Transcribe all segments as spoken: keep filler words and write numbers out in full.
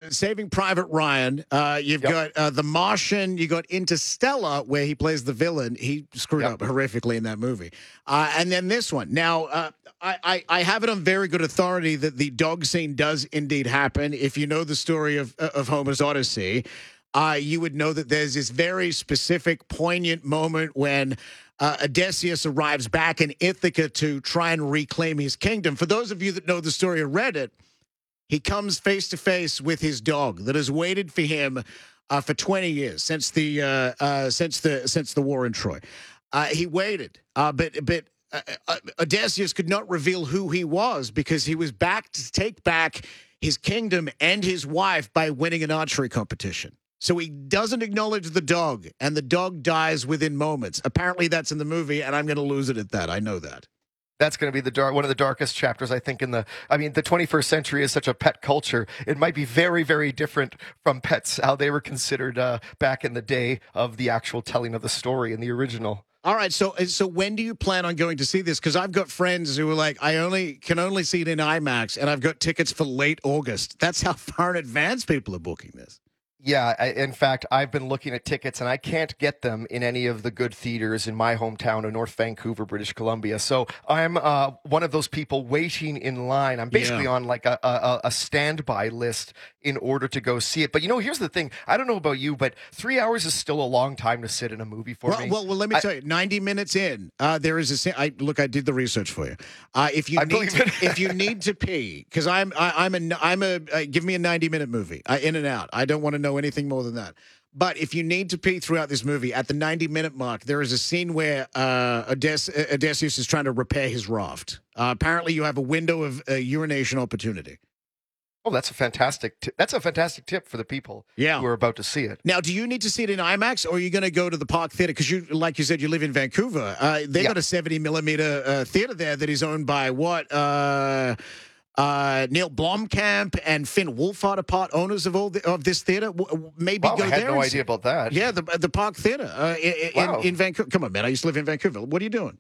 got Saving Private Ryan. Uh, you've Yep. got uh, The Martian. You got Interstellar, where he plays the villain. He screwed Yep. up horrifically in that movie. Uh, and then this one. Now, uh, I, I, I have it on very good authority that the dog scene does indeed happen. If you know the story of of Homer's Odyssey, uh, you would know that there's this very specific, poignant moment when uh, Odysseus arrives back in Ithaca to try and reclaim his kingdom. For those of you that know the story or read it, he comes face to face with his dog that has waited for him uh, for twenty years since the uh, uh, since the since the war in Troy. Uh, he waited, uh, but but uh, uh, Odysseus could not reveal who he was because he was back to take back his kingdom and his wife by winning an archery competition. So he doesn't acknowledge the dog, and the dog dies within moments. Apparently, that's in the movie, and I'm going to lose it at that. I know that. That's going to be the dark, one of the darkest chapters, I think, in the, I mean, the twenty-first century is such a pet culture. It might be very, very different from pets, how they were considered uh, back in the day of the actual telling of the story in the original. All right, so so when do you plan on going to see this? Because I've got friends who are like, I only can only see it in IMAX, and I've got tickets for late August. That's how far in advance people are booking this. Yeah, I, in fact, I've been looking at tickets, and I can't get them in any of the good theaters in my hometown of North Vancouver, British Columbia. So I'm uh, one of those people waiting in line. I'm basically Yeah. on like a, a, a standby list in order to go see it. But you know, here's the thing. I don't know about you, but three hours is still a long time to sit in a movie for Well, me. well, well, let me I- tell you, ninety minutes in, uh, there is a. se- I look, I did the research for you. Uh, if you I need, believe to, it. if you need to pee, because I'm, I, I'm a, I'm a. Uh, give me a ninety minute movie, uh, in and out. I don't want to know anything more than that. But if you need to pee throughout this movie, at the ninety minute mark, there is a scene where uh, Odys- Odysseus is trying to repair his raft. Uh, apparently, you have a window of uh, urination opportunity. Oh, that's a fantastic. T- that's a fantastic tip for the people Yeah. who are about to see it. Now, do you need to see it in IMAX, or are you going to go to the Park Theater? Because you, like you said, you live in Vancouver. Uh, they Yeah. got a seventy millimeter uh, theater there that is owned by what? Uh, uh, Neil Blomkamp and Finn Wolfhard are part owners of all the, of this theater. W- w- Maybe Wow, go I had there. no and idea see- about that. Yeah, the the Park Theater uh, in, Wow. in, in Vancouver. Come on, man! I used to live in Vancouver. What are you doing?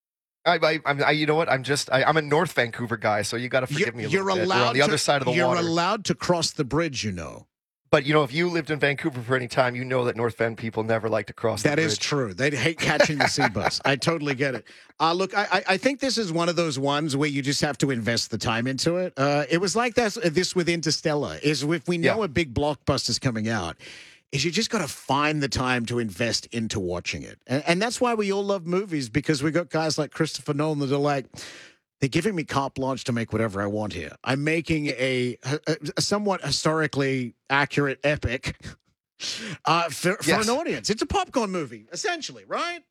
I, I, I'm, I, you know what? I'm just, I, I'm a North Vancouver guy, so you got to forgive You're, me a you're little bit. We're allowed on the to, other side of the You're water. allowed to cross the bridge. You know. But, you know, if you lived in Vancouver for any time, you know that North Van people never like to cross the That bridge. is true. They hate catching the sea bus. I totally get it. Uh, look, I, I I think this is one of those ones where you just have to invest the time into it. Uh, it was like that, this with Interstellar, is if we know Yeah. a big blockbuster's coming out, is you just got to find the time to invest into watching it. And, and that's why we all love movies, because we got guys like Christopher Nolan that are like, they're giving me carte blanche to make whatever I want here. I'm making a, a, a somewhat historically accurate epic uh, for, for Yes. an audience. It's a popcorn movie, essentially, right?